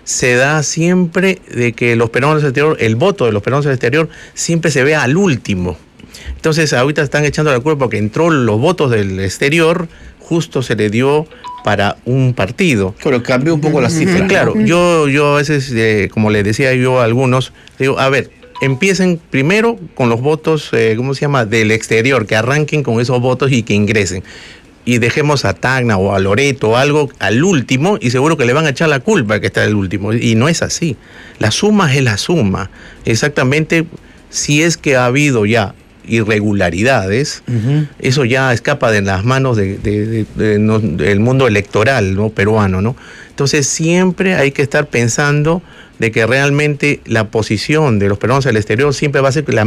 se da siempre de que los peruanos del exterior, el voto de los peruanos del exterior siempre se ve al último. Entonces ahorita están echando la culpa porque entró los votos del exterior, justo se le dio para un partido. Pero cambió un poco la cifra. Claro, yo a veces, como les decía yo a algunos, digo, a ver, empiecen primero con los votos, ¿cómo se llama?, del exterior, que arranquen con esos votos y que ingresen. Y dejemos a Tacna o a Loreto o algo al último y seguro que le van a echar la culpa que está el último. Y no es así. La suma es la suma. Exactamente, si es que ha habido ya irregularidades, eso ya escapa de las manos del mundo electoral, ¿no?, peruano, ¿no? Entonces siempre hay que estar pensando de que realmente la posición de los peruanos al exterior siempre va a ser la